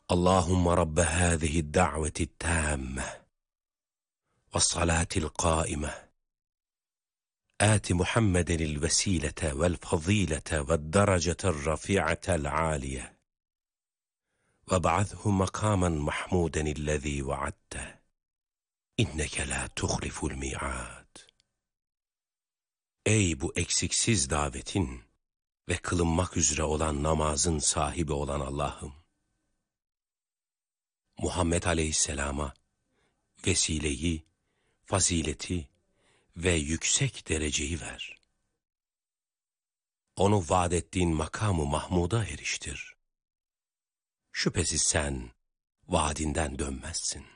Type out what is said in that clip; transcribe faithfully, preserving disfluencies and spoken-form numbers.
اللهم رب هذه الدعوة التامة والصلاة القائمة آت محمد الوسيلة والفضيلة والدرجة الرفيعة العالية وابعثه مقاما محمودا الذي وعدته إنك لا تخلف الميعاد. Ey bu eksiksiz davetin ve kılınmak üzere olan namazın sahibi olan Allah'ım! Muhammed Aleyhisselam'a vesileyi, fazileti ve yüksek dereceyi ver. Onu vaad ettiğin makamı Mahmud'a eriştir. Şüphesiz sen vaadinden dönmezsin.